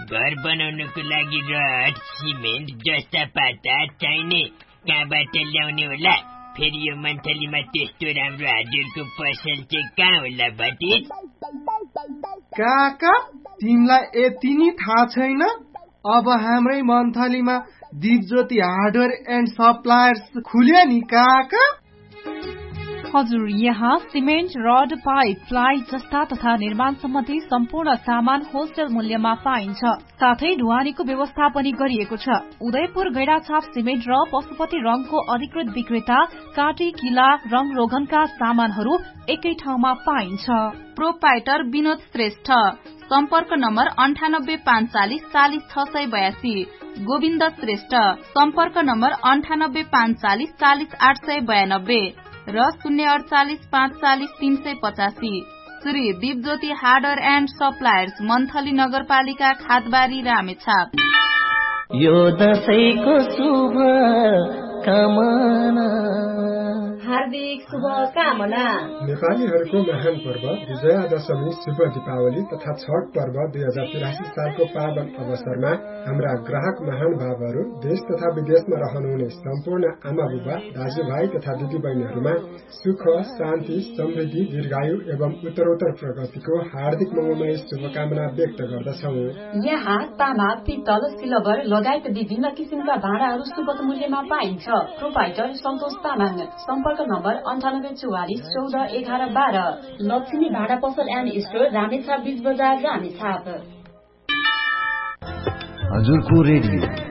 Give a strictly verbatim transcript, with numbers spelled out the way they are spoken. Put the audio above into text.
घर बनाउनको लागि रड सिमेन्ट जस्ता पाता चाहिने कहाँबाट ल्याउने होला? फेरि यो मन्थलीमा त्यस्तो राम्रो हजुरको पसल चाहिँ कहाँ होला भतिज? काका तिमीलाई यति नि थाहा छैन? अब हाम्रै मन्थलीमा दिपज्योति हार्डवेयर एन्ड सप्लायर्स खुल्यो नि काका। हजुर, यहाँ सिमेन्ट, रड, पाइप, प्लाई जस्ता तथा निर्माण सम्बन्धी सम्पूर्ण सामान होलसेल मूल्यमा पाइन्छ। साथै ढुवानीको व्यवस्था पनि गरिएको छ। उदयपुर गैडाछाप सिमेन्ट र पशुपति रंगको अधिकृत विक्रेता काटी किला रंग रोगनका सामानहरू एकै ठाउँमा पाइन्छ। प्रोपाइटर विनोद श्रेष्ठ, सम्पर्क नम्बर अन्ठानब्बे पाँच चालिस चालिस छ सय बयासी। गोविन्द श्रेष्ठ, सम्पर्क नम्बर अन्ठानब्बे पाँच चालिस चालिस आठ सय बयानब्बे र शून्य अडचालिस पाँच चालिस तीन सय पचासी। Shri Dipjyoti hardware and suppliers, monthly नगरपालिका, खादबारी, रामेछाप। यो दशैंको शुभ कामना, हार्दिक शुभकामना। नेपालीहरूको महान पर्व विजयादशमी, शुभ दीपावली तथा छठ पर्व दुई हजार तिरासी सालको पावन अवसरमा हाम्रा ग्राहक महानुभावहरू, देश तथा विदेशमा रहनुहुने सम्पूर्ण आमा बुबा, दाजुभाइ तथा दिदीबहिनीहरूमा सुख, शान्ति, समृद्धि, दीर्घायु एवं उत्तरोत्तर प्रगतिको हार्दिक मंगलमय शुभकामना व्यक्त गर्दछौं। यहाँ तामा, पित्तल, सिल्भर लगायत विभिन्न किसिमका भाँडाहरू सुपथ मूल्यमा पाइन्छ। प्रोपाइटर सन्तोष तामाङ, सम्पर्क नम्बर अन्ठानब्बे चौवालिस चौध एघार बाह्र। लक्ष्मी भाँडा पसल एन्ड स्टोर, रामेछाप बीच बजार, रामेछाप। हजुरको रेडियो